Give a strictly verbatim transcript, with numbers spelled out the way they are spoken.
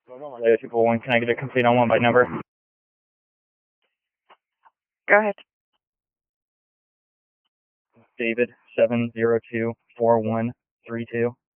Uh, two four one, can I get a complete on one by number? Go ahead. David, seven zero two four one three two.